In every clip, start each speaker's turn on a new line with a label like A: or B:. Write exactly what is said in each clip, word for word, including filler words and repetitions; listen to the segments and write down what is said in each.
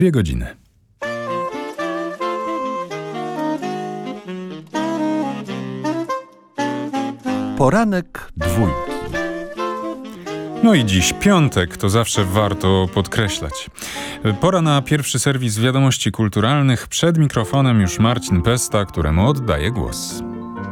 A: Dwie godziny.
B: Poranek dwójki.
A: No i dziś piątek, to zawsze warto podkreślać. Pora na pierwszy serwis wiadomości kulturalnych. Przed mikrofonem już Marcin Pesta, któremu oddaję głos.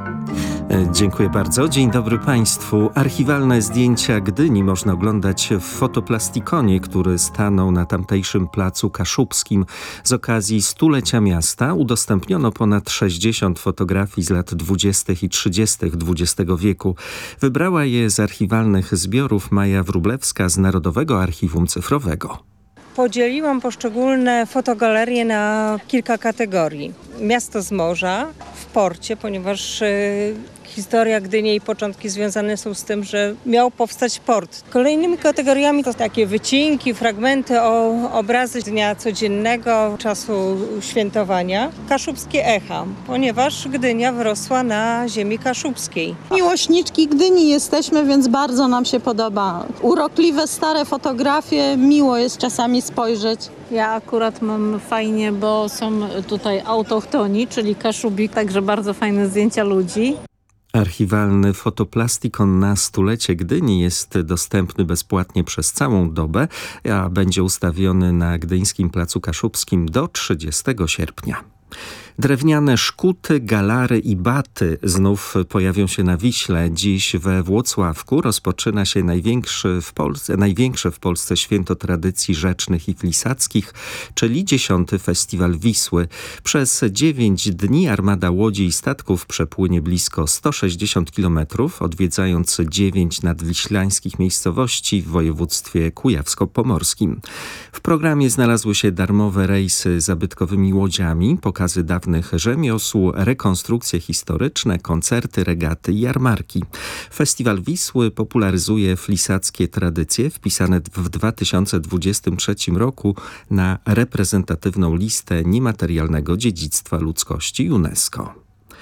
C: Dziękuję bardzo. Dzień dobry Państwu. Archiwalne zdjęcia Gdyni można oglądać w Fotoplasticone, który stanął na tamtejszym placu Kaszubskim. Z okazji stulecia miasta udostępniono ponad sześćdziesiąt fotografii z lat dwudziestych i trzydziestych dwudziestego wieku. Wybrała je z archiwalnych zbiorów Maja Wróblewska z Narodowego Archiwum Cyfrowego.
D: Podzieliłam poszczególne fotogalerie na kilka kategorii. Miasto z morza, w porcie, ponieważ y, historia Gdyni i początki związane są z tym, że miał powstać port. Kolejnymi kategoriami to takie wycinki, fragmenty, o, obrazy dnia codziennego, czasu świętowania. Kaszubskie echa, ponieważ Gdynia wyrosła na ziemi kaszubskiej.
E: Miłośniczki Gdyni jesteśmy, więc bardzo nam się podoba. Urokliwe, stare fotografie, miło jest czasami spojrzeć.
F: Ja akurat mam fajnie, bo są tutaj autochtoni, czyli Kaszubi, także bardzo fajne zdjęcia ludzi.
C: Archiwalny Fotoplasticone na stulecie Gdyni jest dostępny bezpłatnie przez całą dobę, a będzie ustawiony na Gdyńskim Placu Kaszubskim do trzydziestego sierpnia. Drewniane szkuty, galary i baty znów pojawią się na Wiśle. Dziś we Włocławku rozpoczyna się największy w Polsce, największe w Polsce święto tradycji rzecznych i flisackich, czyli dziesiąty Festiwal Wisły. Przez dziewięć dni armada łodzi i statków przepłynie blisko sto sześćdziesiąt kilometrów, odwiedzając dziewięć nadwiślańskich miejscowości w województwie kujawsko-pomorskim. W programie znalazły się darmowe rejsy zabytkowymi łodziami, pokazy dawnych rzemiosł, rekonstrukcje historyczne, koncerty, regaty i jarmarki. Festiwal Wisły popularyzuje flisackie tradycje wpisane w dwa tysiące dwudziestym trzecim roku na reprezentatywną listę niematerialnego dziedzictwa ludzkości UNESCO.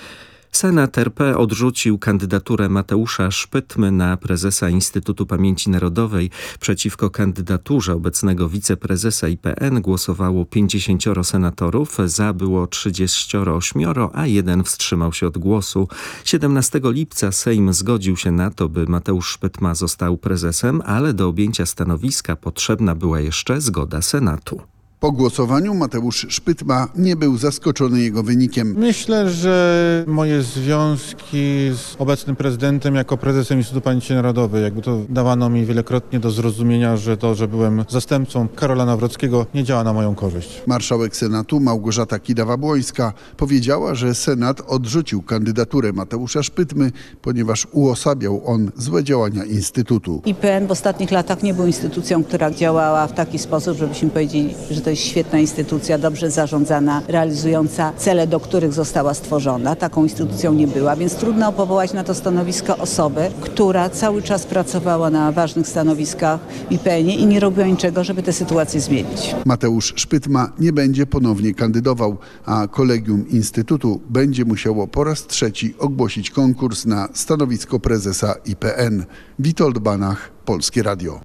C: Senat R P odrzucił kandydaturę Mateusza Szpytmy na prezesa Instytutu Pamięci Narodowej. Przeciwko kandydaturze obecnego wiceprezesa I P N głosowało pięćdziesięcioro senatorów, za było trzydzieści osiem, a jeden wstrzymał się od głosu. siedemnastego lipca Sejm zgodził się na to, by Mateusz Szpytma został prezesem, ale do objęcia stanowiska potrzebna była jeszcze zgoda Senatu.
G: Po głosowaniu Mateusz Szpytma nie był zaskoczony jego wynikiem.
H: Myślę, że moje związki z obecnym prezydentem jako prezesem Instytutu Pamięci Narodowej, jakby to dawano mi wielokrotnie do zrozumienia, że to, że byłem zastępcą Karola Nawrockiego, nie działa na moją korzyść.
G: Marszałek Senatu Małgorzata Kidawa-Błońska powiedziała, że Senat odrzucił kandydaturę Mateusza Szpytmy, ponieważ uosabiał on złe działania Instytutu.
I: I P N w ostatnich latach nie był instytucją, która działała w taki sposób, żebyśmy powiedzieli, że to jest świetna instytucja, dobrze zarządzana, realizująca cele, do których została stworzona. Taką instytucją nie była, więc trudno powołać na to stanowisko osobę, która cały czas pracowała na ważnych stanowiskach w I P N-ie i nie robiła niczego, żeby tę sytuację zmienić.
G: Mateusz Szpytma nie będzie ponownie kandydował, a kolegium Instytutu będzie musiało po raz trzeci ogłosić konkurs na stanowisko prezesa I P N. Witold Banach, Polskie Radio.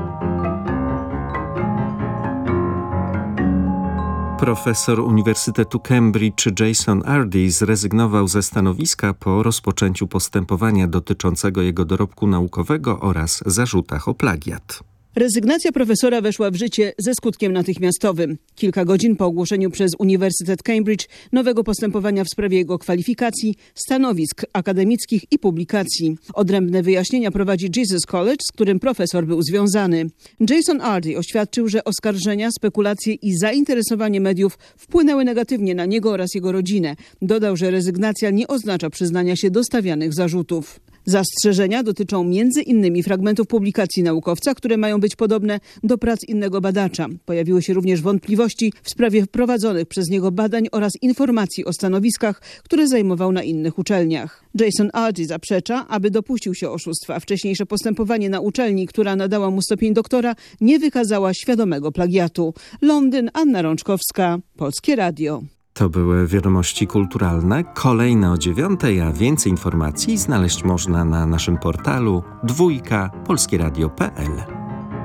C: Profesor Uniwersytetu Cambridge Jason Ardy zrezygnował ze stanowiska po rozpoczęciu postępowania dotyczącego jego dorobku naukowego oraz zarzutach o plagiat.
J: Rezygnacja profesora weszła w życie ze skutkiem natychmiastowym. Kilka godzin po ogłoszeniu przez Uniwersytet Cambridge nowego postępowania w sprawie jego kwalifikacji, stanowisk akademickich i publikacji. Odrębne wyjaśnienia prowadzi Jesus College, z którym profesor był związany. Jason Ardy oświadczył, że oskarżenia, spekulacje i zainteresowanie mediów wpłynęły negatywnie na niego oraz jego rodzinę. Dodał, że rezygnacja nie oznacza przyznania się do stawianych zarzutów. Zastrzeżenia dotyczą między innymi fragmentów publikacji naukowca, które mają być podobne do prac innego badacza. Pojawiły się również wątpliwości w sprawie prowadzonych przez niego badań oraz informacji o stanowiskach, które zajmował na innych uczelniach. Jason Ardy zaprzecza, aby dopuścił się oszustwa. Wcześniejsze postępowanie na uczelni, która nadała mu stopień doktora, nie wykazała świadomego plagiatu. Londyn, Anna Rączkowska, Polskie Radio.
C: To były wiadomości kulturalne. Kolejne o dziewiątej, a więcej informacji znaleźć można na naszym portalu dwójka polskieradio kropka p l.